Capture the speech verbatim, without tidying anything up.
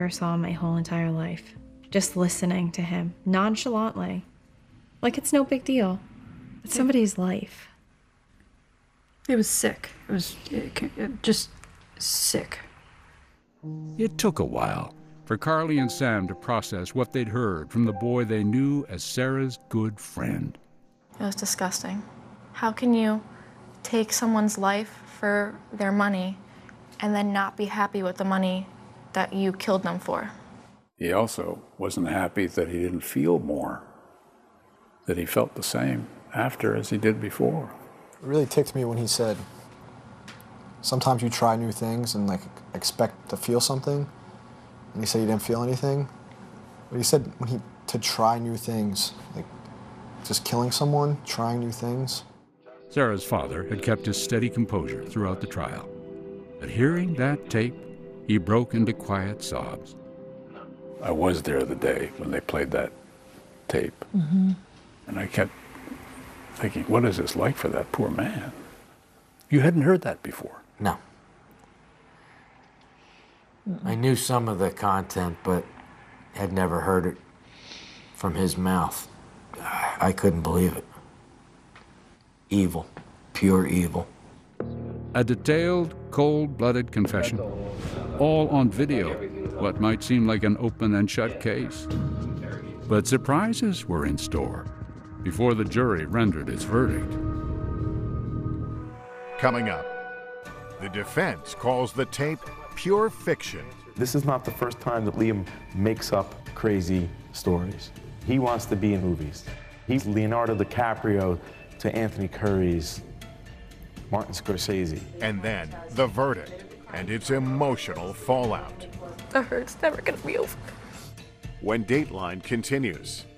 I saw my whole entire life. Just listening to him nonchalantly. Like it's no big deal. It's somebody's life. It was sick. It was it, it, just sick. It took a while for Carly and Sam to process what they'd heard from the boy they knew as Sarah's good friend. It was disgusting. How can you take someone's life for their money and then not be happy with the money that you killed them for? He also wasn't happy that he didn't feel more, that he felt the same after as he did before. It really ticked me when he said, sometimes you try new things and like expect to feel something, and he said he didn't feel anything. But he said when he to try new things, like just killing someone, trying new things. Sarah's father had kept his steady composure throughout the trial. But hearing that tape, he broke into quiet sobs. I was there the day when they played that tape. Mm-hmm. And I kept thinking, what is this like for that poor man? You hadn't heard that before? No. Mm-mm. I knew some of the content, but had never heard it from his mouth. I couldn't believe it. Evil. Pure evil. A detailed, cold-blooded confession. All on video, what might seem like an open and shut case. But surprises were in store before the jury rendered its verdict. Coming up, the defense calls the tape pure fiction. This is not the first time that Liam makes up crazy stories. He wants to be in movies. He's Leonardo DiCaprio to Anthony Curry's Martin Scorsese. And then the verdict and its emotional fallout. The hurt's never gonna be over. When Dateline continues.